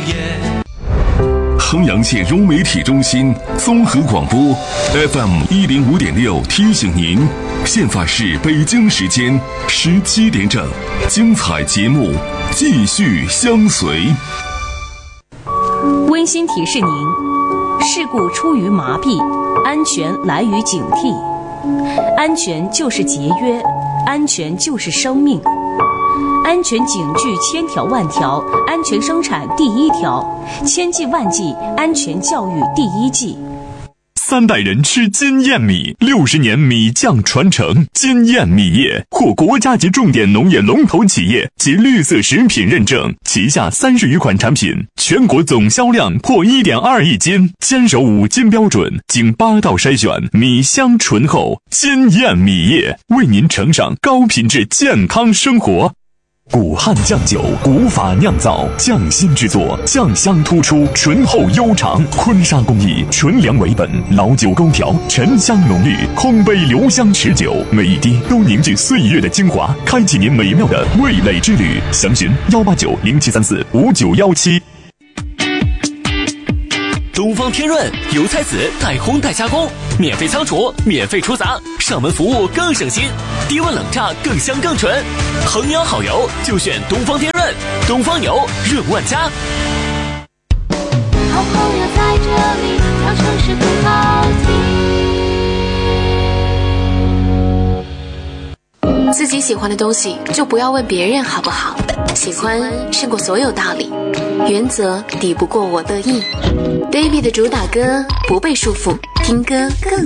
衡阳县融媒体中心综合广播 FM105.6提醒您，现在是北京时间17点整，精彩节目继续相随。 温馨提示您：事故出于麻痹，安全来于警惕。安全就是节约，安全就是生命。安全警句千条万条，安全生产第一条，千计万计安全教育第一计。 3代人吃金燕米，60年米酱传承。金燕米业获国家级重点农业龙头企业及绿色食品认证，旗下30余款产品，全国总销量破1.2亿斤，坚守5金标准，经8道筛选，米香醇厚。金燕米业为您呈上高品质健康生活。古汉酱酒，古法酿造，匠心制作，酱香突出，醇厚悠长。坤沙工艺，纯粮为本，老酒勾调，沉香浓郁，空杯留香持久，每一滴都凝聚岁月的精华，开启您美妙的味蕾之旅。详询18907345917。 东方天润油菜籽带烘带加工，免费仓储，免费出杂，上门服务更省心，低温冷榨更香更纯。衡阳好油就选东方天润，东方油润万家。 好朋友在这里，让城市更好听。自己喜欢的东西就不要问别人好不好，喜欢胜过所有道理，原则抵不过我乐意。David 的主打歌不被束缚，听歌更